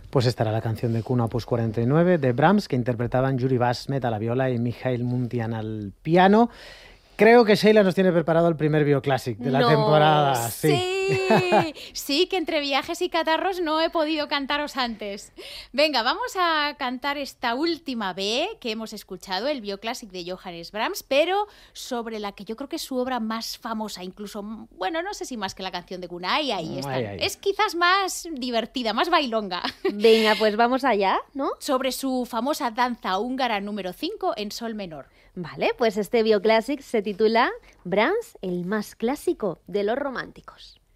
Pues esta era la canción de Cuna Opus 49 de Brahms, que interpretaban Yuri Basmet a la viola y Mikhail Muntian al piano. Creo que Sheila nos tiene preparado el primer Bioclásic de la temporada. Sí, que entre viajes y catarros no he podido cantaros antes. Venga, vamos a cantar esta última B que hemos escuchado, el Bioclásic de Johannes Brahms, pero sobre la que yo creo que es su obra más famosa, incluso, bueno, no sé si más que la canción de Cuna, es quizás más divertida, más bailonga. Venga, pues vamos allá, ¿no? Sobre su famosa danza húngara número 5 en sol menor. Vale, pues este Bioclásic se titula Brahms, el más clásico de los románticos.